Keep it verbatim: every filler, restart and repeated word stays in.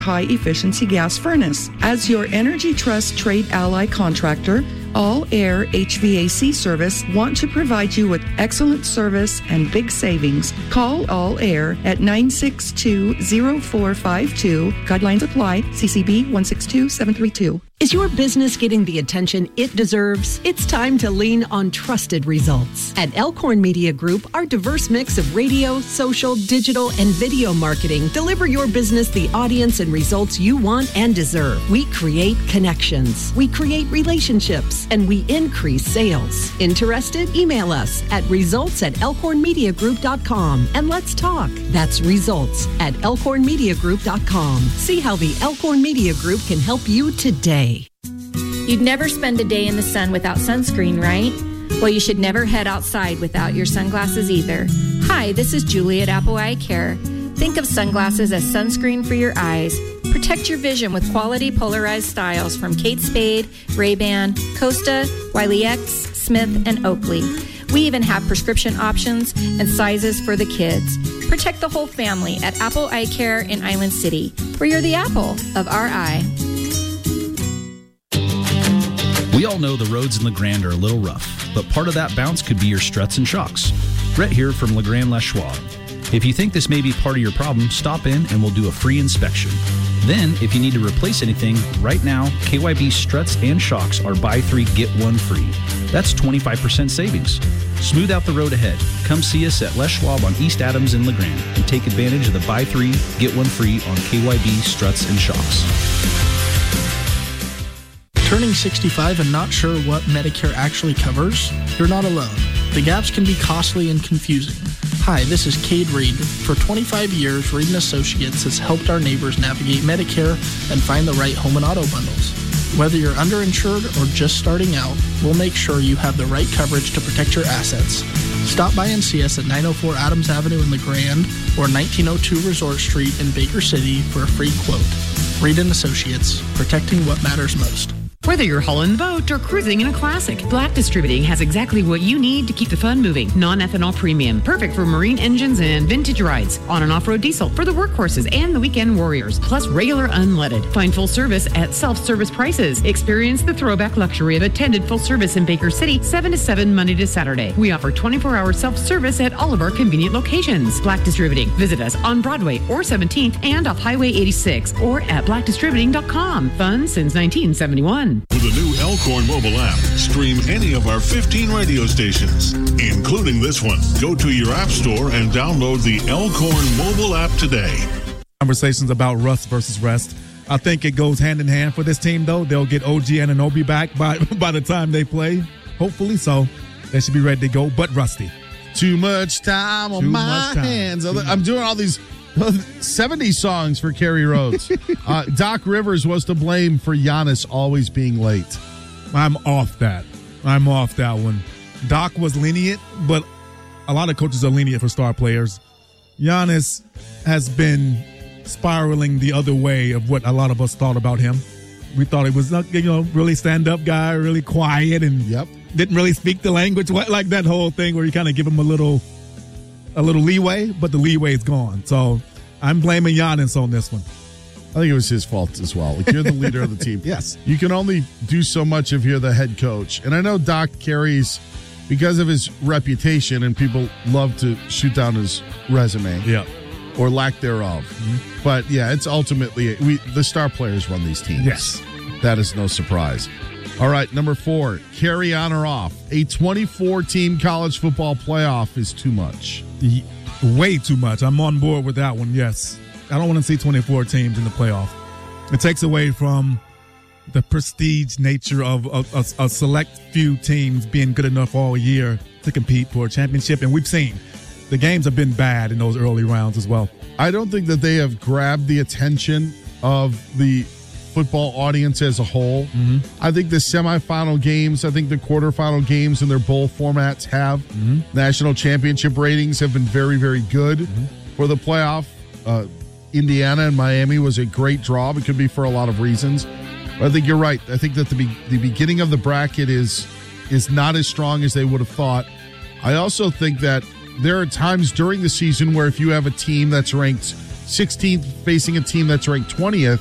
high-efficiency gas furnace. As your Energy Trust Trade Ally contractor, All Air H V A C Service want to provide you with excellent service and big savings. Call All Air at nine six two, zero four five two. Guidelines apply. C C B one six two seven three two. Is your business getting the attention it deserves? It's time to lean on trusted results. At Elkhorn Media Group, our diverse mix of radio, social, digital, and video marketing deliver your business the audience and results you want and deserve. We create connections, we create relationships, and we increase sales. Interested? Email us at results at elkhorn media group dot com and let's talk. That's results at elkhorn media group dot com. See how the Elkhorn Media Group can help you today. You'd never spend a day in the sun without sunscreen, right? Well, you should never head outside without your sunglasses either. Hi, this is Julie at Apple Eye Care. Think of sunglasses as sunscreen for your eyes. Protect your vision with quality polarized styles from Kate Spade, Ray-Ban, Costa, Wiley X, Smith, and Oakley. We even have prescription options and sizes for the kids. Protect the whole family at Apple Eye Care in Island City, where you're the apple of our eye. We all know the roads in LeGrand are a little rough, but part of that bounce could be your struts and shocks. Brett here from LeGrand Les Schwab. If you think this may be part of your problem, stop in and we'll do a free inspection. Then, if you need to replace anything, right now, K Y B struts and shocks are buy three, get one free. That's twenty-five percent savings. Smooth out the road ahead. Come see us at Les Schwab on East Adams in LeGrand and take advantage of the buy three, get one free on K Y B struts and shocks. Turning sixty-five and not sure what Medicare actually covers? You're not alone. The gaps can be costly and confusing. Hi, this is Cade Reed. For twenty-five years, Reed and Associates has helped our neighbors navigate Medicare and find the right home and auto bundles. Whether you're underinsured or just starting out, we'll make sure you have the right coverage to protect your assets. Stop by and see us at nine oh four Adams Avenue in LeGrand or nineteen oh two Resort Street in Baker City for a free quote. Reed and Associates, protecting what matters most. Whether you're hauling the boat or cruising in a classic, Black Distributing has exactly what you need to keep the fun moving. Non-ethanol premium, perfect for marine engines and vintage rides. On and off-road diesel for the workhorses and the weekend warriors, plus regular unleaded. Find full service at self-service prices. Experience the throwback luxury of attended full service in Baker City, seven to seven Monday to Saturday. We offer twenty-four hour self-service at all of our convenient locations. Black Distributing. Visit us on Broadway or seventeenth and off Highway eighty-six or at black distributing dot com. Fun since nineteen seventy-one. With the new Elkhorn mobile app, stream any of our fifteen radio stations, including this one. Go to your app store and download the Elkhorn mobile app today. Conversations about rust versus rest. I think it goes hand in hand for this team, though. They'll get O G Anunoby back by, by the time they play. Hopefully so. They should be ready to go, but rusty. Too much time on Too my much time. hands. Too I'm doing all these seventies songs for Kerry Rhodes. uh, Doc Rivers was to blame for Giannis always being late. I'm off that. I'm off that one. Doc was lenient, but a lot of coaches are lenient for star players. Giannis has been spiraling the other way of what a lot of us thought about him. We thought he was, you know, really stand-up guy, really quiet, and yep. didn't really speak the language, like that whole thing where you kind of give him a little a little leeway, but the leeway is gone. So I'm blaming Giannis on this one. I think it was his fault as well. Like, you're the leader of the team. Yes. You can only do so much if you're the head coach. And I know Doc carries, because of his reputation, and people love to shoot down his resume. Yeah. Or lack thereof. Mm-hmm. But, yeah, it's ultimately, we the star players run these teams. Yes. That is no surprise. All right, number four, carry on or off. A twenty-four team college football playoff is too much. Way too much. I'm on board with that one, yes. I don't want to see twenty-four teams in the playoff. It takes away from the prestige nature of a, a, a select few teams being good enough all year to compete for a championship. And we've seen the games have been bad in those early rounds as well. I don't think that they have grabbed the attention of the football audience as a whole. Mm-hmm. I think the semifinal games, I think the quarterfinal games in their bowl formats have. Mm-hmm. National championship ratings have been very, very good mm-hmm. for the playoff. Uh, Indiana and Miami was a great draw. It could be for a lot of reasons. But I think you're right. I think that the be- the beginning of the bracket is is not as strong as they would have thought. I also think that there are times during the season where if you have a team that's ranked sixteenth facing a team that's ranked twentieth.